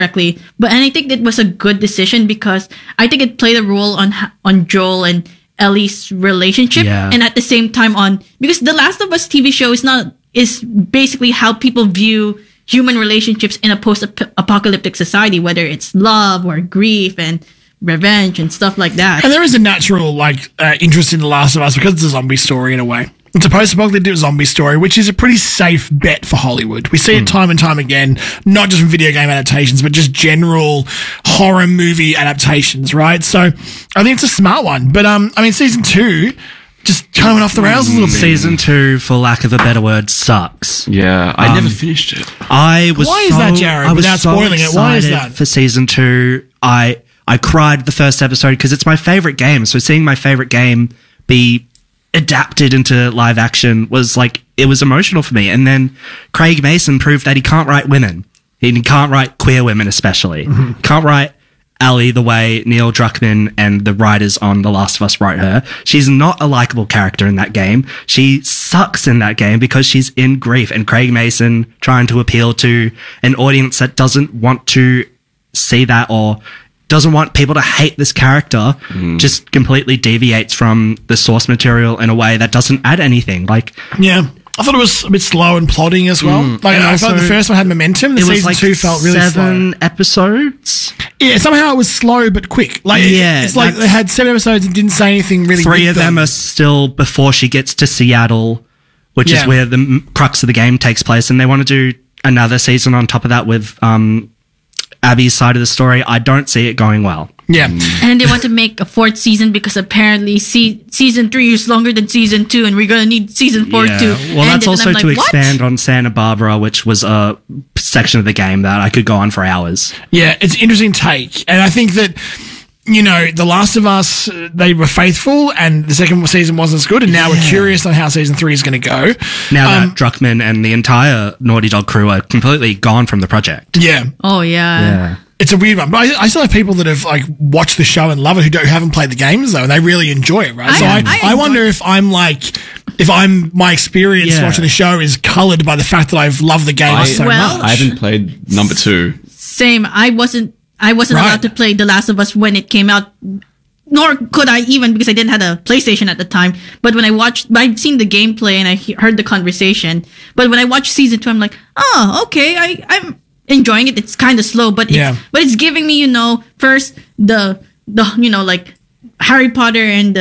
correctly. And I think it was a good decision because I think it played a role on Joel and Ellie's relationship, and at the same time because The Last of Us TV show is basically how people view human relationships in a post-apocalyptic society, whether it's love or grief and revenge and stuff like that. And there is a natural interest in The Last of Us because it's a zombie story in a way. It's a post-apocalyptic zombie story, which is a pretty safe bet for Hollywood. We see it time and time again, not just from video game adaptations, but just general horror movie adaptations, right? So I think it's a smart one. But, season 2 just kind of went off the rails a little bit. Season 2, for lack of a better word, sucks. Yeah, I never finished it. Why is that, Jared? Without spoiling it, why is that? For season 2, I cried the first episode because it's my favorite game. So seeing my favorite game be adapted into live action was it was emotional for me. And then Craig Mason proved that he can't write women. He can't write queer women, especially. Mm-hmm. Can't write Ellie the way Neil Druckmann and the writers on The Last of Us wrote her. She's not a likable character in that game. She sucks in that game because she's in grief. And Craig Mason trying to appeal to an audience that doesn't want to see that or doesn't want people to hate this character just completely deviates from the source material in a way that doesn't add anything. Yeah. I thought it was a bit slow and plodding as well. I thought the first one had momentum. The season 2 felt really 7 episodes. Yeah, somehow it was slow but quick. It's like they had 7 episodes and didn't say anything really. 3 of them are still before she gets to Seattle, which is where the crux of the game takes place, and they want to do another season on top of that with Abby's side of the story. I don't see it going well. Yeah. And they want to make a 4th season because apparently season 3 is longer than season 2 and we're going to need season 4 too. Well, that's also to expand on Santa Barbara, which was a section of the game that I could go on for hours. Yeah, it's an interesting take. And I think that, The Last of Us, they were faithful and the second season wasn't as good. And now we're curious on how season 3 is going to go. Now that Druckmann and the entire Naughty Dog crew are completely gone from the project. Yeah. Oh, yeah. It's a weird one. But I still have people that have watched the show and love it who haven't played the games though, and they really enjoy it, right? I wonder if my experience watching the show is coloured by the fact that I've loved the game so much. I haven't played number 2. Same. I wasn't allowed to play The Last of Us when it came out, nor could I even because I didn't have a PlayStation at the time. But when I'd seen the gameplay and I heard the conversation. But when I watched season 2, I'm like, oh, okay, I'm enjoying it. It's kind of slow, but it's giving me, first the Harry Potter and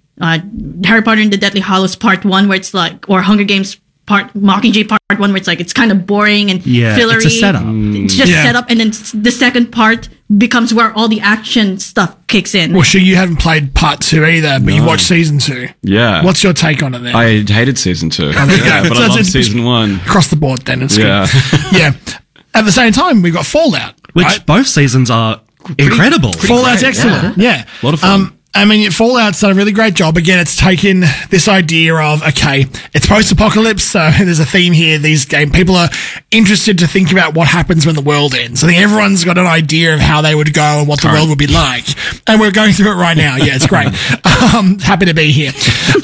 the Deathly Hallows Part 1, where it's or Hunger Games Mockingjay Part 1, where it's kind of boring and fillery. It's a setup. It's just set up, and then the second part becomes where all the action stuff kicks in. Well, sure, you haven't played Part 2 either, but you watched season 2. Yeah. What's your take on it then? I hated season 2. But I loved season 1. Across the board then, it's good. Yeah. At the same time, we've got Fallout. Which both seasons are incredible. Fallout's excellent. Yeah. A lot of fun. Fallout's done a really great job. Again, it's taken this idea of, it's post-apocalypse, so there's a theme here. People are interested to think about what happens when the world ends. I think everyone's got an idea of how they would go and what the world would be like. And we're going through it right now. Yeah, it's great. Happy to be here.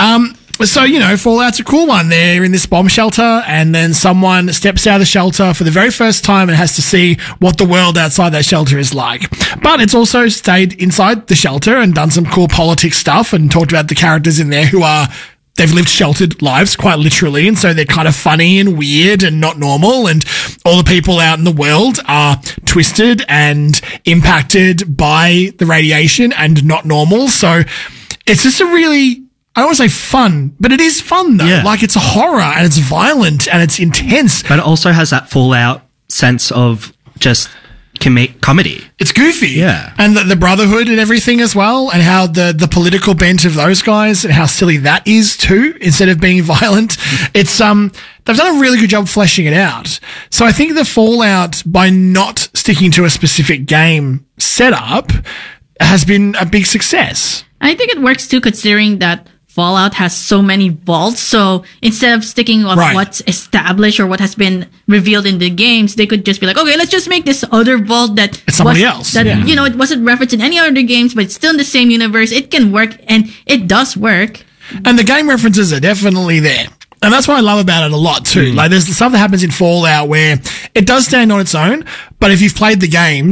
So, Fallout's a cool one. They're in this bomb shelter and then someone steps out of the shelter for the very first time and has to see what the world outside that shelter is like. But it's also stayed inside the shelter and done some cool politics stuff and talked about the characters in there they've lived sheltered lives quite literally. And so they're kind of funny and weird and not normal. And all the people out in the world are twisted and impacted by the radiation and not normal. So it's just a really, I don't want to say fun, but it is fun though. Yeah. It's a horror and it's violent and it's intense. But it also has that Fallout sense of just comedy. It's goofy. Yeah. And the brotherhood and everything as well, and how the political bent of those guys and how silly that is too, instead of being violent. It's, they've done a really good job fleshing it out. So I think the Fallout, by not sticking to a specific game setup, has been a big success. I think it works too, considering that Fallout has so many vaults. So instead of sticking with what's established or what has been revealed in the games, they could just be like, okay, let's just make this other vault that it's somebody else. That, it wasn't referenced in any other games, but it's still in the same universe. It can work, and it does work. And the game references are definitely there. And that's what I love about it a lot too. Like there's stuff that happens in Fallout where it does stand on its own, but if you've played the game,